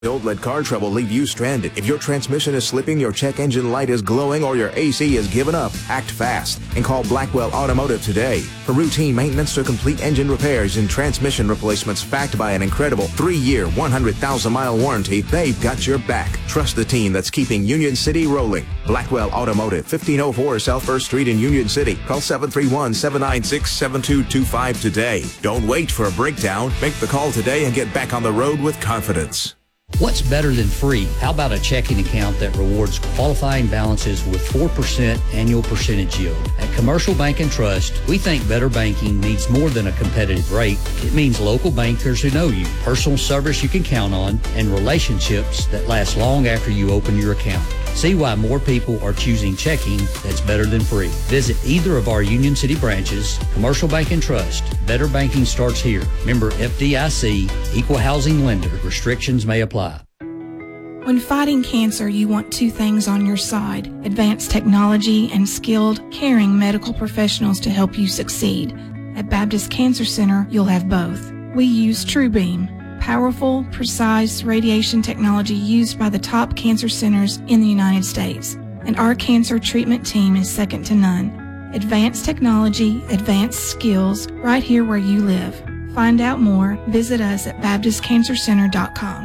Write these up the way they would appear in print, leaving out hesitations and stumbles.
Don't let car trouble leave you stranded. If your transmission is slipping, your check engine light is glowing, or your AC is given up, act fast and call Blackwell Automotive today. For routine maintenance to complete engine repairs and transmission replacements backed by an incredible 3-year, 100,000-mile warranty, they've got your back. Trust the team that's keeping Union City rolling. Blackwell Automotive, 1504 South 1st Street in Union City. Call 731-796-7225 today. Don't wait for a breakdown. Make the call today and get back on the road with confidence. What's better than free? How about a checking account that rewards qualifying balances with 4% annual percentage yield? At Commercial Bank and Trust, we think better banking needs more than a competitive rate. It means local bankers who know you, personal service you can count on, and relationships that last long after you open your account. See why more people are choosing checking that's better than free. Visit either of our Union City branches. Commercial Bank and Trust. Better banking starts here. Member FDIC, Equal Housing Lender. Restrictions may apply. When fighting cancer, you want two things on your side: advanced technology and skilled, caring medical professionals to help you succeed. At Baptist Cancer Center, you'll have both. We use TrueBeam, powerful, precise radiation technology used by the top cancer centers in the United States. And our cancer treatment team is second to none. Advanced technology, advanced skills, right here where you live. Find out more. Visit us at BaptistCancerCenter.com.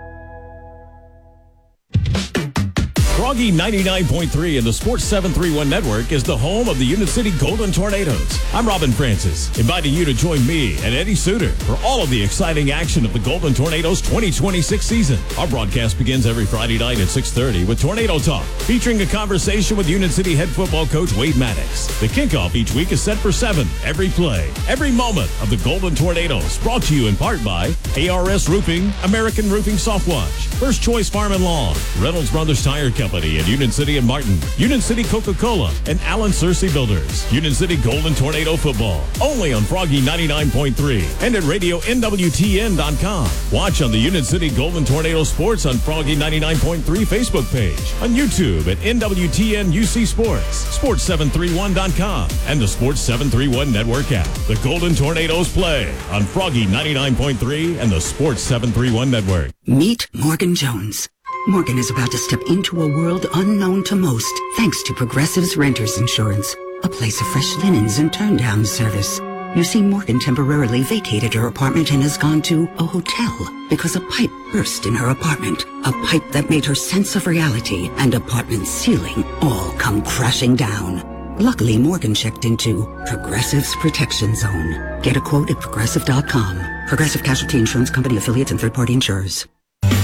Froggy 99.3 and the Sports 731 Network is the home of the Union City Golden Tornadoes. I'm Robin Francis, inviting you to join me and Eddie Suter for all of the exciting action of the Golden Tornadoes 2026 season. Our broadcast begins every Friday night at 6:30 with Tornado Talk, featuring a conversation with Union City head football coach Wade Maddox. The kickoff each week is set for 7. Every play, every moment of the Golden Tornadoes, brought to you in part by ARS Roofing, American Roofing Softwash, First Choice Farm and Lawn, Reynolds Brothers Tire Company in Union City and Martin, Union City Coca-Cola, and Allen Searcy Builders. Union City Golden Tornado Football, only on Froggy 99.3 and at RadioNWTN.com. Watch on the Union City Golden Tornado Sports on Froggy 99.3 Facebook page, on YouTube at NWTN UC Sports, Sports731.com, and the Sports 731 Network app. The Golden Tornadoes play on Froggy 99.3 and the Sports 731 Network. Meet Morgan Jones. Morgan is about to step into a world unknown to most, thanks to Progressive's Renters Insurance, a place of fresh linens and turn-down service. You see, Morgan temporarily vacated her apartment and has gone to a hotel because a pipe burst in her apartment, a pipe that made her sense of reality and apartment ceiling all come crashing down. Luckily, Morgan checked into Progressive's Protection Zone. Get a quote at Progressive.com. Progressive Casualty Insurance Company affiliates and third-party insurers.